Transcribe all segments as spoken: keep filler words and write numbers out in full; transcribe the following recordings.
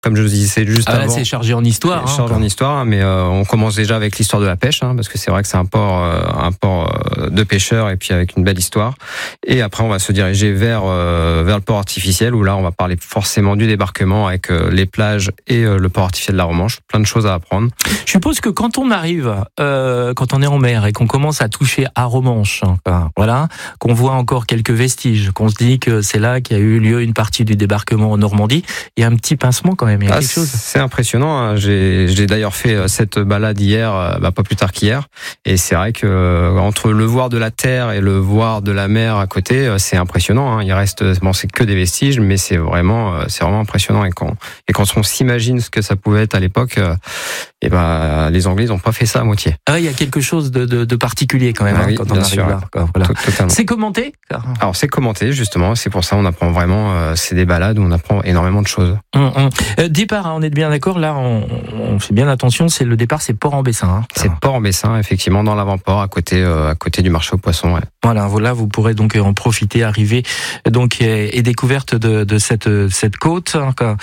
comme je vous disais juste ah, avant. Là, c'est chargé en histoire. C'est chargé hein, en histoire, mais euh, on commence déjà avec l'histoire de la pêche, hein, parce que c'est vrai que c'est un port, euh, un port euh, de pêcheurs et puis avec une belle histoire. Et après, on va se diriger vers euh, vers le port artificiel où là, on va parler forcément du débarquement avec euh, les plages et euh, le port artificiel de la Romanche. Plein de choses à apprendre. Je suppose que quand on arrive, euh, quand on est en mer et qu'on commence à toucher à Romanche, enfin, voilà, qu'on voit encore quelques vestiges, qu'on se dit que c'est là qu'il y a eu lieu une partie du débarquement en Normandie, il y a un petit pincement quand même. Il y a ah, quelque chose. C'est impressionnant. Hein. J'ai, j'ai d'ailleurs fait cette balade hier, bah, pas plus tard qu'hier, et c'est vrai que euh, entre le voir de la terre et le voir de la mer à côté, euh, c'est impressionnant. Hein. Il reste, bon, c'est que des vestiges, mais c'est vraiment, euh, c'est vraiment impressionnant. Et quand, et quand on s'imagine ce que ça pouvait être à l'époque, euh, et ben, les Anglais n'ont pas fait ça à moitié. Ah, il y a quelque chose de, de, de particulier quand même ah, hein, oui, quand on arrive sûr. Là. Voilà. C'est commenté. Alors c'est commenté justement. C'est pour ça on apprend vraiment. Euh, c'est des balades où on apprend énormément de choses. Hum, hum. Euh, départ, hein, on est bien d'accord. Là, on, on fait bien attention. C'est le départ, c'est Port-en-Bessin. Hein. C'est Port-en-Bessin, effectivement, dans l'avant-port, à côté, euh, à côté du marché aux poissons. Ouais. Voilà, voilà, vous pourrez donc en profiter, arriver donc et, et découverte de, de cette cette côte.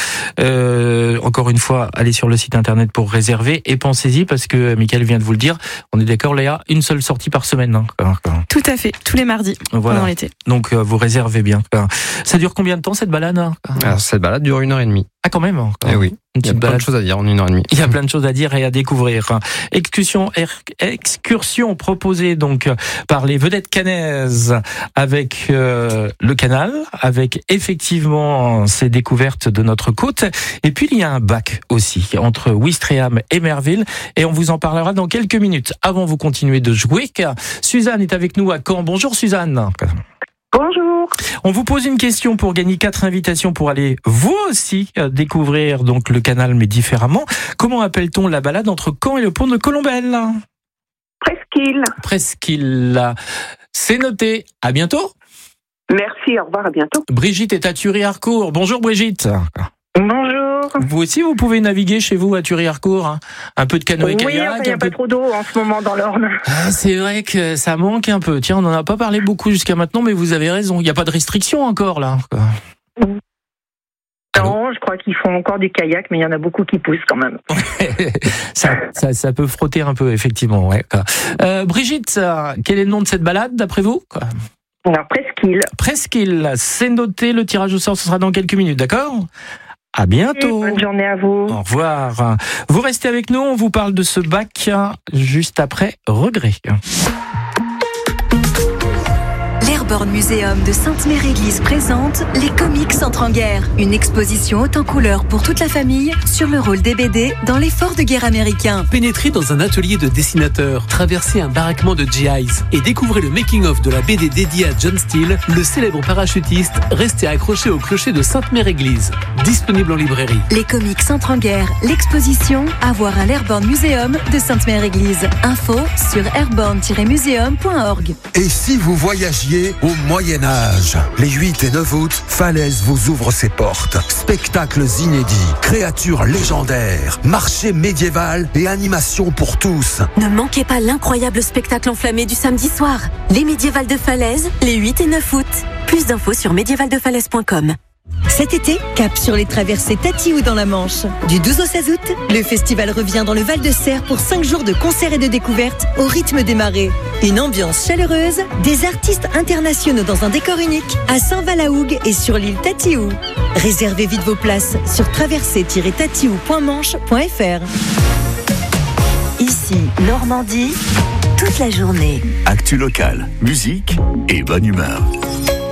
Euh, encore une fois, allez sur le site internet pour réserver et pensez-y parce que Mickaël vient de vous le dire. On est d'accord, Léa, une seule sortie par semaine. Hein. Tout à fait, tous les mardis voilà. Pendant l'été. Donc euh, vous réservez bien. Ça dure combien de temps cette balade? Alors, cette balade dure une heure et demie. Ah quand même. Eh oui. Il y a plein de choses à dire en une heure et demie. Il y a plein de choses à dire et à découvrir. Excursion, excursion proposée donc par les vedettes cannaises avec euh, le canal, avec effectivement ces découvertes de notre côte. Et puis il y a un bac aussi entre Ouistreham et Merville et on vous en parlera dans quelques minutes. Avant vous continuez de jouer, Suzanne est avec nous à Caen. Bonjour Suzanne. Bonjour. On vous pose une question pour gagner quatre invitations pour aller vous aussi découvrir donc le canal mais différemment. Comment appelle-t-on la balade entre Caen et le pont de Colombelle? Presqu'île. Presqu'île. C'est noté. À bientôt. Merci, au revoir, à bientôt. Brigitte est à Thury-Harcourt. Bonjour Brigitte. Bonjour. Vous aussi, vous pouvez naviguer chez vous à Thury-Harcourt, hein. Un peu de canoë-kayak. Oui, il n'y a pas peu... trop d'eau en ce moment dans l'Orne. Ah, c'est vrai que ça manque un peu. Tiens, on n'en a pas parlé beaucoup jusqu'à maintenant, mais vous avez raison. Il n'y a pas de restriction encore, là. Non, je crois qu'ils font encore du kayak, mais il y en a beaucoup qui poussent quand même. ça, ça, ça peut frotter un peu, effectivement. Ouais. Euh, Brigitte, quel est le nom de cette balade, d'après vous? Alors, Presqu'île. Presqu'île, c'est noté. Le tirage au sort, ce sera dans quelques minutes, d'accord? À bientôt. Bonne journée à vous. Au revoir. Vous restez avec nous, on vous parle de ce bac juste après Regret. L'Airborne Museum de Sainte-Mère-Église présente Les Comics entrent en guerre. Une exposition haute en couleurs pour toute la famille sur le rôle des B D dans l'effort de guerre américain. Pénétrez dans un atelier de dessinateur, traversez un baraquement de G Is et découvrez le making-of de la B D dédiée à John Steele, le célèbre parachutiste resté accroché au clocher de Sainte-Mère-Église. Disponible en librairie. Les Comics entrent en guerre. L'exposition à voir à l'Airborne Museum de Sainte-Mère-Église. Info sur airborne tiret museum point org. Et si vous voyagiez au Moyen-Âge? Les huit et neuf août, Falaise vous ouvre ses portes. Spectacles inédits, créatures légendaires, marché médiéval et animations pour tous. Ne manquez pas l'incroyable spectacle enflammé du samedi soir. Les médiévals de Falaise, les huit et neuf août. Plus d'infos sur médiéval de falaise point com. Cet été, cap sur les traversées Tatiou dans la Manche. Du douze au seize août, le festival revient dans le Val-de-Serre pour cinq jours de concerts et de découvertes au rythme des marées. Une ambiance chaleureuse, des artistes internationaux dans un décor unique à Saint-Val-à-Hougue et sur l'île Tatiou. Réservez vite vos places sur traversée tiret tatiou point manche point f r. Ici, Normandie, toute la journée. Actu locale, musique et bonne humeur.